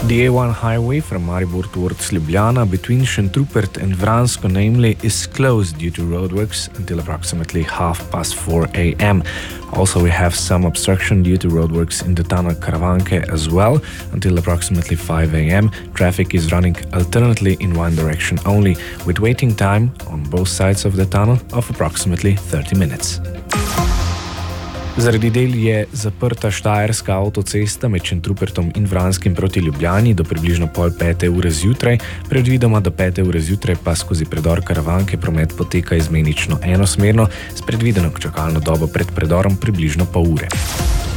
The A1 highway from Maribor towards Ljubljana between Šentrupert and Vransko namely is closed due to roadworks until approximately 4:30 a.m. Also, we have some obstruction due to roadworks in the tunnel Karavanke as well until approximately 5 a.m. Traffic is running alternately in one direction only, with waiting time on both sides of the tunnel of approximately 30 minutes. Zaradi del je zaprta štajerska avtocesta med Šentrupertom in Vranskim proti Ljubljani do približno 4:30 zjutraj, predvidoma do 5:00 zjutraj pa skozi predor Karavanke promet poteka izmenično enosmerno s predvideno čakalno dobo pred predorom približno pol ure.